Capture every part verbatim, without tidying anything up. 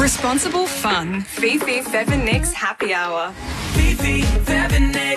Responsible fun. Fifi, Fev and Nick's Happy Hour. Fifi, Fev and Nick.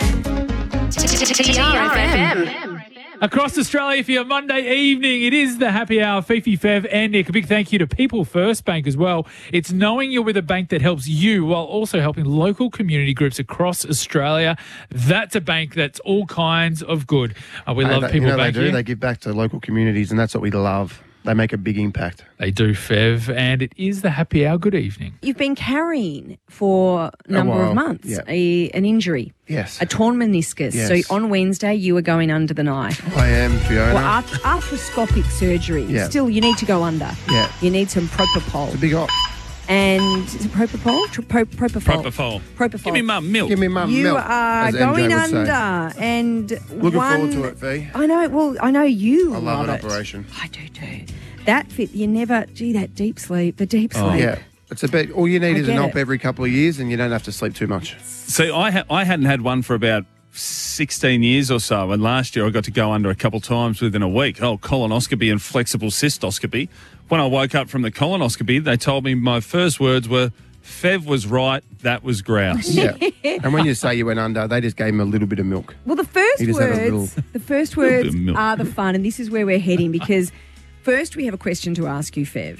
T R F M. Across Australia for your Monday evening, it is the Happy Hour, Fifi, Fev and Nick. A big thank you to People First Bank as well. It's knowing you're with a bank that helps you while also helping local community groups across Australia. That's a bank that's all kinds of good. Uh, we Hey, love they, People you know, Bank they do. here. They give back to local communities, and that's what we love. They make a big impact. They do, Fev, and it is the Happy Hour. Good evening. You've been carrying for a number while, of months yeah. a, an injury, Yes. a torn meniscus. Yes. So on Wednesday, you were going under the knife. I am, Fiona. Well, arth- arthroscopic surgery. Yeah. Still, you need to go under. Yeah. You need some propofol. It's a big op. And is it propofol? Tr- pro- propofol. Propofol. Propofol. Give me mum milk. Give me mum You milk, are as M J going would say. under, and Looking one, forward to it, Fee. I know. Well, I know you I love love an it. operation. I do too. That fit. You never. Gee, that deep sleep. The deep sleep. Yeah. It's a bit. All you need I is an get op it. every couple of years, and you don't have to sleep too much. See, I ha- I hadn't had one for about sixteen years or so, and last year I got to go under a couple of times within a week. Oh, colonoscopy and flexible cystoscopy. When I woke up from the colonoscopy, they told me my first words were, Fev was right, that was grouse. Yeah. And when you say you went under, they just gave him a little bit of milk. Well, the first He just had a words, little- the first Little bit words of milk. are the fun, and this is where we're heading because first we have a question to ask you, Fev.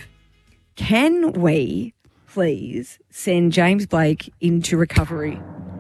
Can we please send James Blake into recovery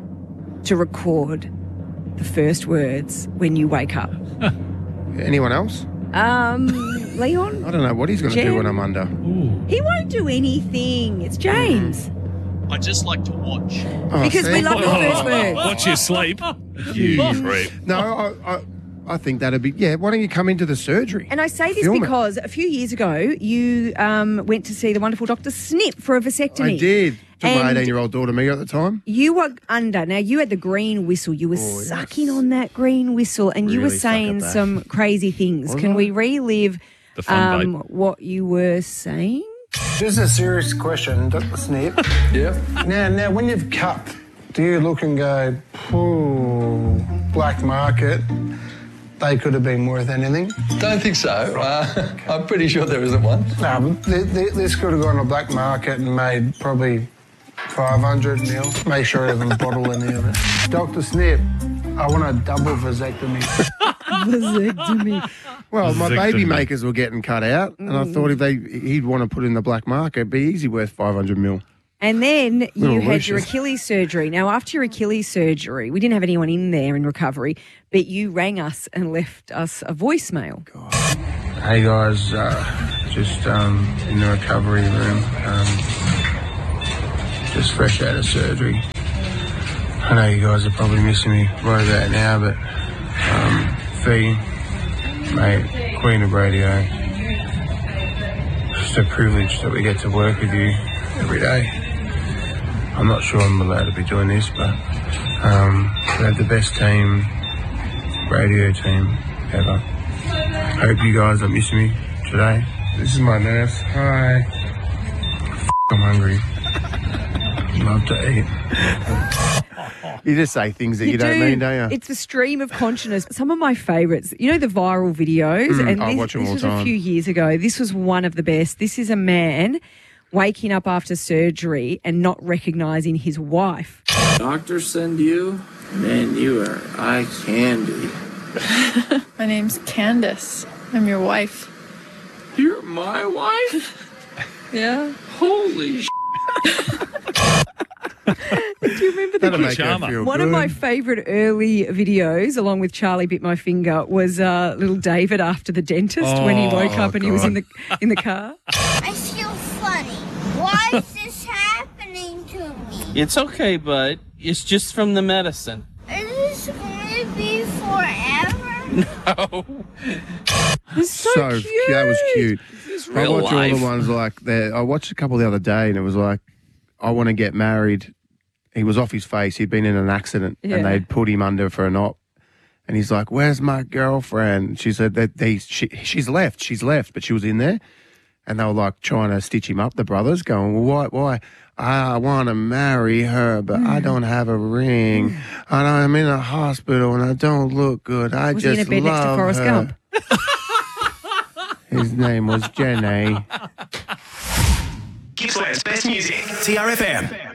to record the first words when you wake up? Anyone else? Um, Leon, I don't know what he's going to do Jen? when I'm under. he won't do anything. It's James. I just like to watch. Oh, Because see? we love the first words. Watch your sleep. You creep. No, I, I, I think that'd be. Yeah. Why don't you come into the surgery? And I say this Film it. because a few years ago you um, went to see the wonderful Doctor Snip for a vasectomy. I did. Took my And eighteen-year-old daughter me at the time. You were under. Now, you had the green whistle. You were Oh, yes. sucking on that green whistle and you were Really suck at saying that. some crazy things. Was Can I? we relive The fun um, what you were saying? Just a serious question, Doctor Snip. Yeah. Now, now, when you've cut, do you look and go, ooh, black market, they could have been worth anything? Don't think so. Uh, I'm pretty sure there isn't one. No, but th- th- this could have gone to black market and made probably five hundred mil. Make sure I haven't bottled any of it. Doctor Snip, I want a double vasectomy. Vasectomy. Well, my Vasectomy. baby makers were getting cut out, and I thought if they he'd want to put in the black market, it'd be easy worth five hundred mil. And then you Little had your Lucius. Achilles surgery. Now, after your Achilles surgery, we didn't have anyone in there in recovery, but you rang us and left us a voicemail. Hey guys, uh, just um, in the recovery room, um, just fresh out of surgery. I know you guys are probably missing me right about now, but um, Fee, mate, Queen of Radio, it's a privilege that we get to work with you every day. I'm not sure I'm allowed to be doing this, but um, we have the best team, radio team ever. Hope you guys are missing me today. This is my nurse. Hi. F- I'm hungry. Love to eat. You just say things that you, don't do. mean, don't you? It's the stream of consciousness. Some of my favourites, you know, the viral videos, Mm, and I this, watch them this all was the a time. few years ago. This was one of the best. This is a man waking up after surgery and not recognising his wife. Doctor send you? Man, you are eye candy. My name's Candace. I'm your wife. You're my wife? Yeah. Holy sh**. Do you remember the That'll make her Charmer. feel One good. of my favourite early videos, along with Charlie Bit My Finger, was uh, little David after the dentist when he woke Oh, up and he was God. in the in the car. I feel funny. Why is this happening to me? It's okay, bud. It's just from the medicine. Is this going to be forever? Oh. It's so, so cute. cute. That was cute. This is I real watch all life. the ones like that. I watched a couple the other day, and it was like, I want to get married. He was off his face. He'd been in an accident, Yeah. and they'd put him under for an op. And he's like, "Where's my girlfriend?" She said that they she, she's left. She's left, but she was in there. And they were like trying to stitch him up. The brothers going, "Well, why? Why? I want to marry her, but I don't have a ring. And I'm in a hospital, and I don't look good. I Was he in just a bed next to love Forrest her." Gump? His name was Jenny. Gippsland's best music. T R F M.